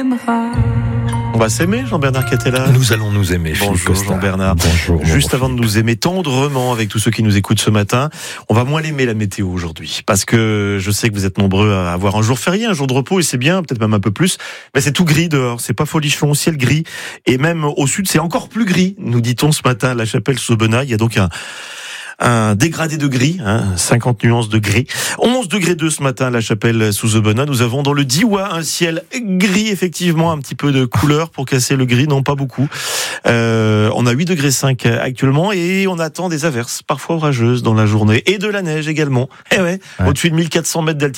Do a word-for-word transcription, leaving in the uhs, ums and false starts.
On va s'aimer, Jean-Bernard Catella. Nous allons nous aimer. Bonjour Jean-Bernard. Bonjour. Juste bonjour. avant de nous aimer tendrement avec tous ceux qui nous écoutent ce matin, on va moins l'aimer la météo aujourd'hui, parce que je sais que vous êtes nombreux à avoir un jour férié, un jour de repos, et c'est bien, peut-être même un peu plus, mais c'est tout gris dehors, c'est pas folichon, ciel gris, et même au sud c'est encore plus gris, nous dit-on ce matin à La Chapelle-sous-Aubenas. Il y a donc un un dégradé de gris, hein, cinquante nuances de gris. onze degrés deux ce matin à La Chapelle-sous-Aubenas. Nous avons dans le Diois un ciel gris, effectivement, un petit peu de couleur pour casser le gris, non pas beaucoup. Euh, on a huit degrés cinq actuellement et on attend des averses, parfois orageuses dans la journée, et de la neige également. Eh ouais, ouais. Au-dessus de mille quatre cents mètres d'altitude.